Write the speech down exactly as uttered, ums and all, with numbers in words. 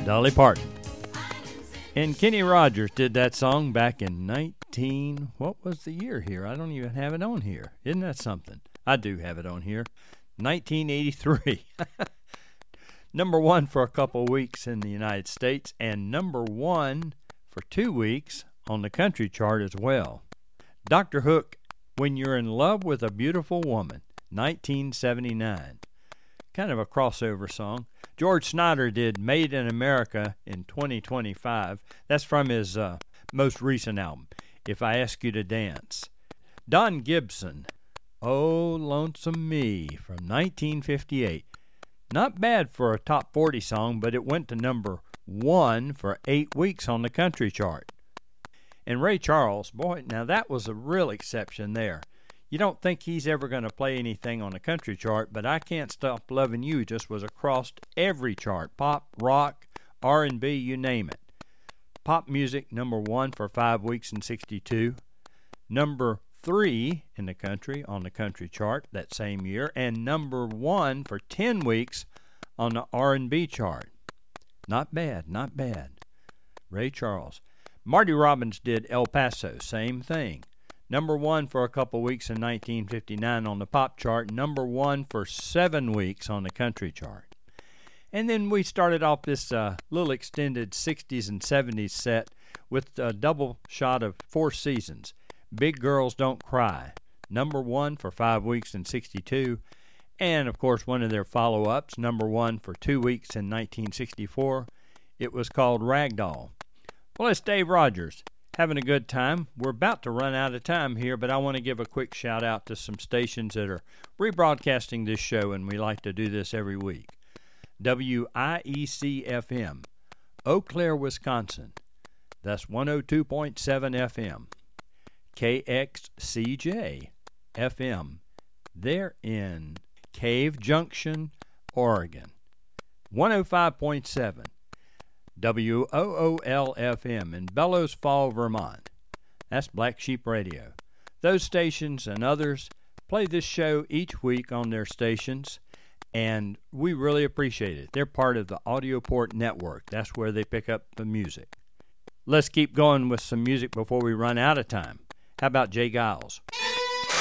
Dolly Parton. And Kenny Rogers did that song back in nineteen, what was the year here? I don't even have it on here. Isn't that something? I do have it on here. nineteen eighty-three. Number one for a couple weeks in the United States, and number one for two weeks on the country chart as well. Doctor Hook, When You're in Love with a Beautiful Woman, nineteen seventy-nine. Kind of a crossover song. George Snyder did Made in America in twenty twenty-five. That's from his uh, most recent album, If I Ask You to Dance. Don Gibson, Oh Lonesome Me, from nineteen fifty-eight. Not bad for a top forty song, but it went to number one for eight weeks on the country chart. And Ray Charles, boy, now that was a real exception there. You don't think he's ever going to play anything on the country chart, but I Can't Stop Loving You just was across every chart. Pop, rock, R and B, you name it. Pop music, number one for five weeks in sixty-two. Number three in the country on the country chart that same year. And number one for ten weeks on the R and B chart. Not bad, not bad. Ray Charles. Marty Robbins did El Paso, same thing. Number one for a couple weeks in nineteen fifty-nine on the pop chart. Number one for seven weeks on the country chart. And then we started off this uh, little extended sixties and seventies set with a double shot of Four Seasons. Big Girls Don't Cry. Number one for five weeks in sixty-two. And, of course, one of their follow-ups, number one for two weeks in nineteen sixty-four. It was called Ragdoll. Well, it's Dave Rogers. Having a good time. We're about to run out of time here, but I want to give a quick shout out to some stations that are rebroadcasting this show, and we like to do this every week. W I E C F M, Eau Claire, Wisconsin. That's one oh two point seven F M. K X C J F M. They're in Cave Junction, Oregon. one oh five point seven. W O O L F M in Bellows Fall, Vermont. That's Black Sheep Radio. Those stations and others play this show each week on their stations, and we really appreciate it. They're part of the Audioport Network. That's where they pick up the music. Let's keep going with some music before we run out of time. How about Jay Giles?